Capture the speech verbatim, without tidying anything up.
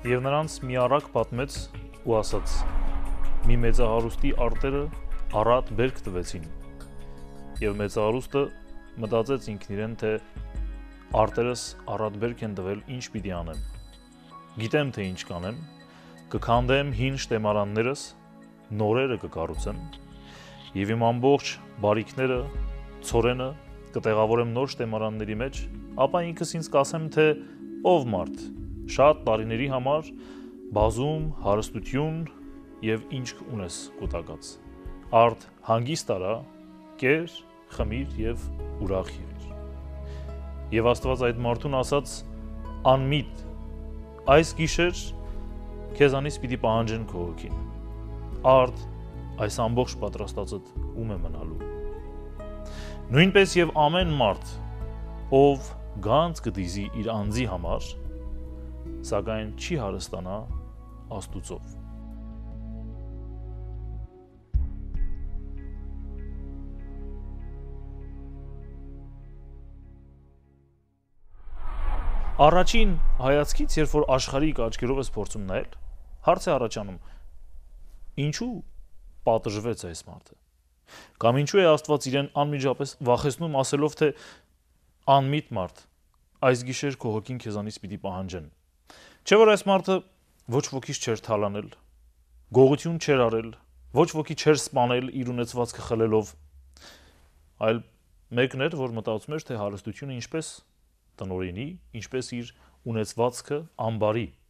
Եվ նրանց մի առակ պատմեց ու ասաց. մի մեծահարուստի արտերը առատ բերք տվեցին, եւ մեծահարուստը մտածեց ինքն իրեն, թե արտերս առատ բերք են տվել, ինչ պիտի անեմ, գիտեմ թե ինչ կանեմ, կքանդեմ հին շտեմարաններս, նորերը կկառուցեմ, եւ իմ ամբողջ բարիքները, ցորենը կտեղավորեմ նոր շտեմարանների մեջ, ապա ինքս ինձ կասեմ, թե ով մարդ, շատ տարիների համար բազում հարստություն եւ ինչ ունես կուտակած, արդ հանգիստ արա, կեր, խմիր եւ ուրախ եղիր։ Եվ Աստված այդ մարդուն ասաց. անմիտ, այս գիշեր քեզանից պիտի պահանջեն քո հոգին, արդ այս ամբողջ պատրաստածդ ում է մնալու։ Նույնպես եւ ամեն մարդ, ով գանձ կդիզի իր անձի համար, սակայն չի հարստանա Աստուծով։ Առաջին հայացքից, երբ որ աշխարհիկ աչքերով ես փորձում նայել, հարց է առաջանում. ինչու պատժվեց այս մարդը։ Կամ ինչու է Աստված իրեն անմիջապես վախեցնում ասելով, թե անմիտ մարդ, այս գիշեր քո հոգին քեզանից պիտի պահանջեն։ Չէ՞ որ այս մարդը ոչ ոքից չէր թալանել, գողություն չէր արել, ոչ ոքի չէր սպանել իր ունեցվածքը խլելով, այլ մեկն էր, որ մտածում էր, թե հարստությունը ինչպես տնօրինի, ինչպես իր ունեցվածքը ամբարի։